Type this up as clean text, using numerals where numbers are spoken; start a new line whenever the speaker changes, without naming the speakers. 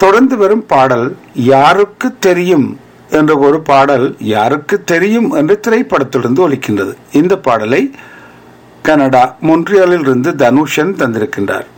தொடர்ந்து வரும் பாடல் யாருக்கு தெரியும் என்ற ஒரு பாடல் யாருக்கு தெரியும் என்று திரைப்படத்திலிருந்து ஒலிக்கின்றது. இந்த பாடலை கனடா மொன்றியலில் இருந்து தனுஷன் தந்திருக்கின்றார்.